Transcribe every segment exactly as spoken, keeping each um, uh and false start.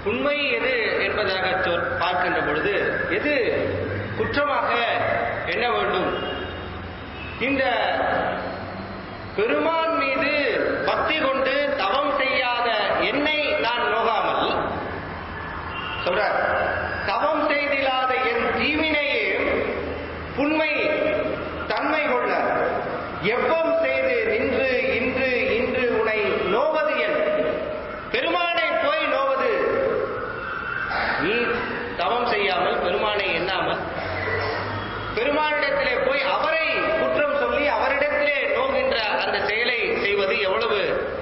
உண்மை எது என்பதாக சொல் பார்க்கின்ற பொழுது எது குற்றமாக எண்ண வேண்டும்? இந்த பெருமான் மீது பக்தி கொண்டு தவம் செய்யாத என்னை நான் நோகாமல் சொல்றார், தவம் செய்தில்லாத என் தீவினையே புண்மை தன்மை கொள்ள எவ்வம் செய்து நின்று இன்று இன்று உனை நோவது என் பெருமானை போய் நோவது. நீ தவம் செய்யாமல் பெருமானை எண்ணாமல் பெருமானிடத்திலே போய் அவரை குற்றம் சொல்லி அவரிடத்திலே நோகின்ற அந்த செயலை செய்வது எவ்வளவு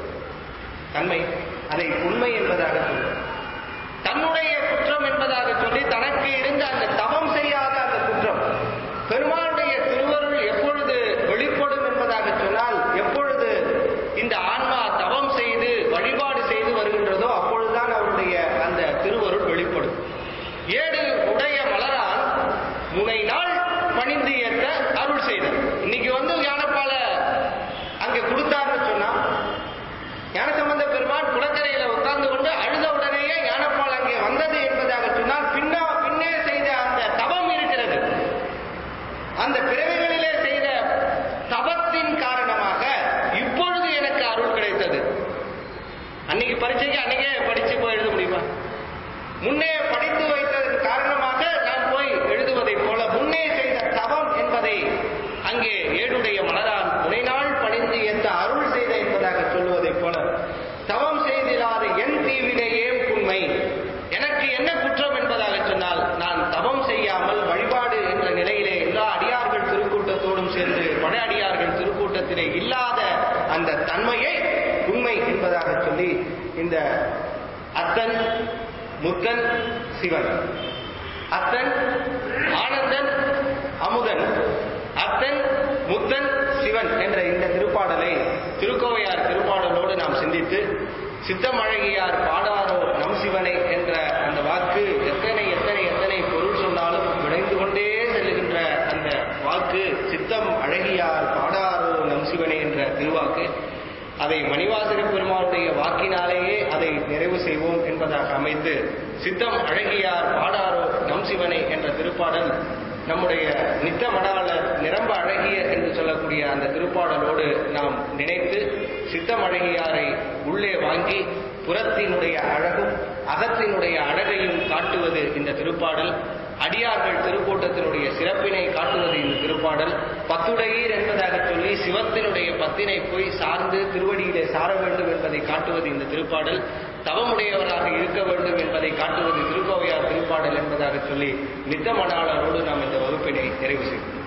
தன்மை? அதை உண்மை என்பதாக சொல்லி தன்னுடைய குற்றம் என்பதாக சொல்லி தனக்கு இருந்த அந்த தவம் செய்யாத அந்த குற்றம் பெருமானுடைய திருவருள் எப்பொழுது வெளிப்படும் என்பதாக சொன்னால், எப்பொழுது இந்த ஆன்மா தவம் செய்து வழிபாடு செய்து வருகின்றதோ அப்பொழுதுதான் அவருடைய அந்த திருவருள் வெளிப்படும். ஏடு உடைய மலரால் முனை நாள் பணிந்து ஏற்ற அருள் செய்தார். இன்னைக்கு வந்து ஞானப்பால அங்க கொடுத்தாருன்னு சொன்னா, ஞானசம்பந்த பெருமான் குளக்கரையில உட்கார்ந்து கொண்டு அழுத உடனேயே ஞானப்பால் அங்கே வந்தது என்பதாக சொன்னால், பின்னா பின்னே செய்த அந்த தவம் இருக்கிறது. அந்த பிறவிகளிலே செய்த தவத்தின் காரணமாக இப்பொழுது எனக்கு அருள் கிடைத்தது. அன்னைக்கு பரீட்சைக்கு அன்னைக்கே படிச்சு போய் எழுத முடியுமா? முன்னே படித்து வைத்ததன் காரணமாக நான் போய் எழுதுவதை போல முன்னே செய்த தவம் என்பதை அங்கே ஏடுடைய மலரால் முனைநாள் பணிந்து எந்த அருள் செய்த என்பதாக சொல்லுவதை போல, தவம் செய்திடாத என் தீவினையே உண்மை, எனக்கு என்ன குற்றம் என்பதாக சொன்னால், நான் தவம் செய்யாமல் வழிபாடு என்ற நிலையிலே எல்லா அடியார்கள் திருக்கூட்டத்தோடும் சேர்ந்து பட அடியார்கள் திருக்கூட்டத்திலே இல்லாத அந்த தன்மையை உண்மை என்பதாக சொல்லி இந்த அத்தன் முத்தன் சிவன், அத்தன் ஆனந்தன் அமுதன், அத்தன் முத்தன் சிவன் என்ற இந்த திருப்பாடலை திருக்கோவையார் திருப்பாடலோடு நாம் சிந்தித்து, சித்தமழகியார் பாடாரோ நம் சிவனை என்ற அந்த வாக்கு எத்தனை எத்தனை எத்தனை பொருள் சொன்னாலும் விளைந்து கொண்டே செல்லுகின்ற அந்த வாக்கு சித்தம் அழகியார் பாடாரோ நம் சிவனை என்ற திருவாக்கு, அதை மணிவாசக பெருமாளுடைய வாக்கினாலேயே அதை நிறைவு செய்வோம் என்பதாக அமைந்து, சித்தம் அழகியார் பாடாரோ நம் சிவனை என்ற திருப்பாடல் நம்முடைய நித்த மடாளர் நிரம்ப அழகிய என்று சொல்லக்கூடிய அந்த திருப்பாடலோடு நாம் நினைத்து சித்தம் அழகியாரை உள்ளே வாங்கி புறத்தினுடைய அழகும் அகத்தினுடைய அழகையும் காட்டுவது இந்த திருப்பாடல். அடியார்கள் திருக்கூட்டத்தினுடைய சிறப்பினை காட்டுவது இந்த திருப்பாடல். பத்துடையீர் என்பதாக சொல்லி சிவத்தினுடைய பத்தினை போய் சார்ந்து திருவடியிலே சார வேண்டும் என்பதை காட்டுவது இந்த திருப்பாடல். தவமுடையவராக இருக்க வேண்டும் என்பதை காட்டுவது திருக்கோவையார் திருப்பாடல் என்பதாக சொல்லி நித்தமணாளரோடு நாம் இந்த வகுப்பினை நிறைவு செய்வோம்.